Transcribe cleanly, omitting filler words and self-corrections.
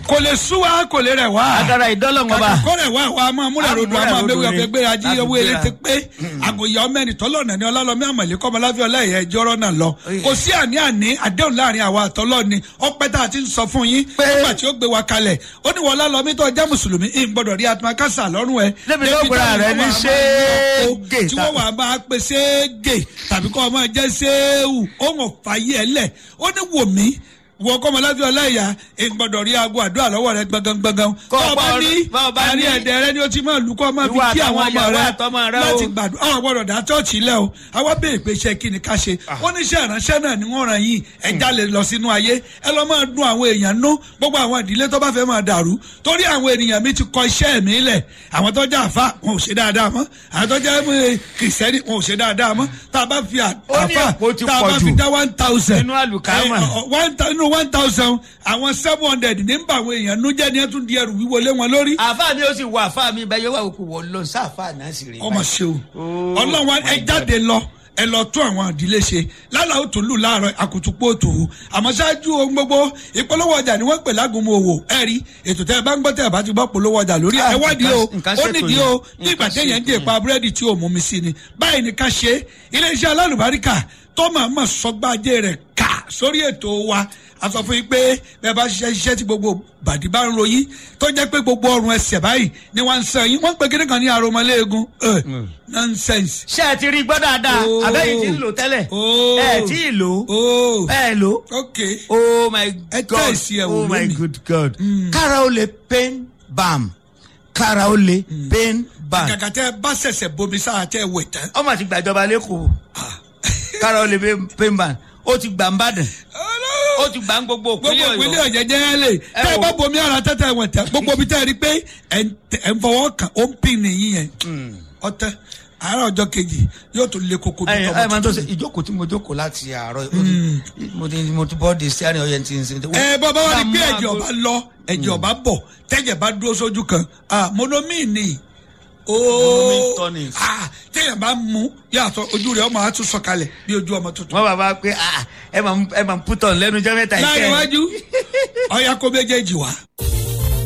kò lè sú wa kò lè rẹ̀ wá. agara ìdọ́lọ́ngọba. kàkà kó rẹ̀ wá wa máa múlẹ̀ rodo a máa bẹ́wẹ́ ọ̀fẹ́ gbé ají owó ilé ti pé àgòyà ọmọ ẹni tọ́lọ́nà ni ọlálọ́mí àmọ̀lé kọ́mọláfẹ́ ọláyẹ ẹjọ́rọ́ náà lọ. kò sí àní àdéhùn láàrin àwa àtọ́lọ́ni ọpẹ́ tá a ti ń sọ fún yín nígbà tí ó gbé wa kalẹ̀ ó ní wọ́n ọlálọ́mí tó jẹ́ mùsùlùmí ìn gbọ́dọ̀ rí atmakasa lọ́rùn ẹ̀. débi tó gbọ́dọ̀ rẹ ní ṣéégè tí wọ́n wà máa pe ṣéégè tàbí kọ́ ọmọ jẹ́ ṣééwù ó mọ̀ fàyè ẹ̀ lẹ̀ ó ní wò mí wọ́n kọ́ ọmọláfíà ọláìyá ìgbọ́dọ̀ rí aago àdúrà lọ́wọ́ rẹ gbọ̀ngàn. ọba ní àárín ẹ̀dẹ̀ rẹ ni ó ti máa lù kọ́ máa fi kí àwọn ọmọ rẹ láti gbàdúrà àwọn gbọ́dọ̀ dá chọ́ọ̀chì lẹ̀ o àwa béèrè pé iṣẹ́ kí ni ká ṣe ó ní iṣẹ́ ìránṣẹ́ náà ni wọ́n ràn yín ẹja lè lọ sínú ayé ẹ lọ máa dun àwọn èèyàn nú gbogbo àwọn ìdílé tó bá fẹ́ máa dàrú torí àwọn ènìyàn mi ti kọ iṣẹ́ mi lẹ̀ àwọn tó jẹ́ àfa wọn ò ṣe dáadáa mọ́ àwọn tó jẹ́ kìrìsìtẹ́nì wọn ò ṣe dáadáa mọ́ tá a bá fi àfa tá a bá fi dá 1,000 nínú àlùkámà 1,000 àwọn 700 ní bá àwọn èèyàn nújẹ́ ní ẹtún di ẹrù wíwọlé wọn lórí. àfa mi ó sì wọ àfa mi bẹ́ẹ̀ yóò wá òkú wọ lọ sáfà náà sì rí. ọmọ ṣe o ọlọ́wọ́n ẹ jáde lọ ẹ lọ tún àwọn ìdílé ṣe lálàá ó tún lù láàárọ̀ àkùtùpọ̀ òtù àmọ́ ṣáájú ohun gbogbo ìpolówó ọjà ni wọ́n pè lágùnmu òwò ẹ rí ètò tẹ́ ẹ bá ń gbọ́ tẹ́ ẹ bá ti gbọ́ polówó ọjà lórí ẹ wádìí o ó nídìí o nígbà téèyàn ń jẹ ìpa búrẹ́dì tí ò mú mi sí ni báyìí ni ká ṣe iléeṣẹ́ alálùbáríkà tó máa sọgbàjẹ́ rẹ̀ ká sórí ètò wa a sọ fún yín pé bẹ́ẹ̀ bá ṣiṣẹ́ tí gbogbo bàdí bá ń ròyìn tó jẹ́ pé gbogbo ọrùn ẹsẹ̀ báyìí ni wọ́n ń sàn yín wọ́n ń pè kíní kan ní aromọléegun nonsense. ṣé ẹ ti rí gbọ́ dáadáa àbẹ́yìn tí ń lò tẹ́lẹ̀ ẹ tí ì lò ẹ lò. ok oh my god oh my good god. kára ó lè pain balm kára ó lè pain balm. àgàgà tẹ bá ṣẹ̀ṣẹ̀ bomi sáà tẹ wẹ̀ tán. ọmọ àti gbàjọba lẹ́kọ̀ọ́ kára ó lè pain balm ó ti gbà ń bàdàn ó ti gbà ń gbogbo òpinlẹ̀ ọ̀yọ́ gbogbo òpinlẹ̀ ọ̀yọ́ jẹ́ lè tẹ́ ẹ bá bomi ara tẹ́tẹ́ ẹ̀wọ̀n tẹ́ gbogbo bí tẹ́ ẹ rí pé ẹ̀ ń fọwọ́ kàn ó ń pin nìyí yẹn ọtẹ àárọ̀ ọjọ́ kejì yóò tún lé koko bí tọmọ tuntun. ẹ máa tó ṣe ìjókòó tí mo jókòó láti àárọ̀ mo ti bọ́ de sí àárín ọ̀yẹ́ tí ń ṣe. bàbá wa ni pé ẹ̀jẹ̀ ọba lọ ẹ̀jẹ̀ ọba bọ̀ tẹ́jẹ̀ bá dúró sójú kan monomin ni téèyàn bá mú yàtọ̀ ojú rẹ̀ ọmọ àtún sọ̀kalẹ̀ bí ojú ọmọ tuntun. wọ́n bàbá pé ẹ máa ń put on lẹ́nu jẹ́ mẹ́ta ìkẹ́. láàrin iwájú ọ̀ya kó méjèèjì wá.